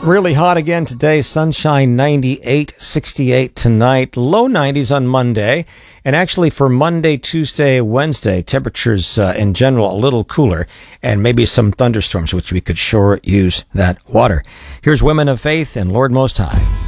Really hot again today. Sunshine 98, 68 tonight. Low 90s on Monday. And actually for Monday, Tuesday, Wednesday, temperatures in general a little cooler. And maybe some thunderstorms, which we could sure use that water. Here's Women of Faith and Lord Most High.